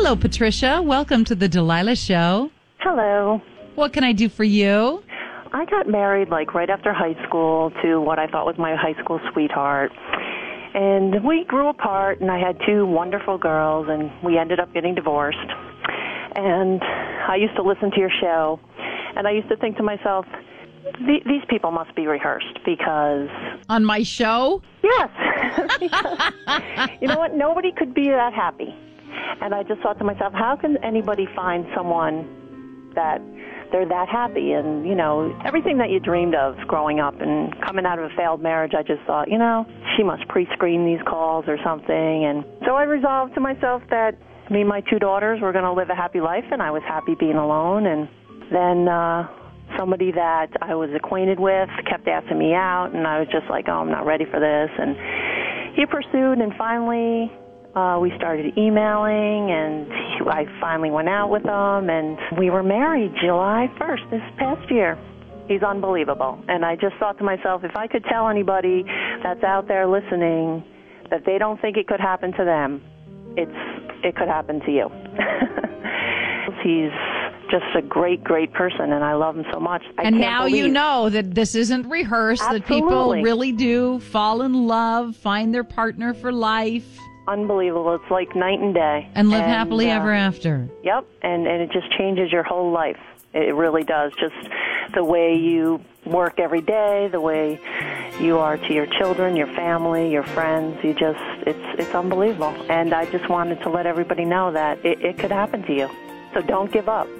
Hello, Patricia. Welcome to the Delilah Show. Hello. What can I do for you? I got married right after high school to what I thought was my high school sweetheart. And we grew apart, and I had two wonderful girls, and we ended up getting divorced. And I used to listen to your show, and I used to think to myself, these people must be rehearsed because... On my show? Yes. You know what? Nobody could be that happy. And I just thought to myself, how can anybody find someone that they're that happy? And, everything that you dreamed of growing up and coming out of a failed marriage, I just thought, she must pre-screen these calls or something. And so I resolved to myself that me and my two daughters were going to live a happy life, and I was happy being alone. And then somebody that I was acquainted with kept asking me out, and I was just like, I'm not ready for this. And he pursued, and finally we started emailing, and I finally went out with him, and we were married July 1st this past year. He's unbelievable. And I just thought to myself, if I could tell anybody that's out there listening that they don't think it could happen to them, it could happen to you. He's just a great, great person, and I love him so much. And now you know that this isn't rehearsed, Absolutely. that people really do fall in love, find their partner for life. Unbelievable. It's like night and day. And live happily ever after. Yep, and it just changes your whole life. It really does. Just the way you work every day, the way you are to your children, your family, your friends. It's unbelievable. And I just wanted to let everybody know that it could happen to you. So don't give up.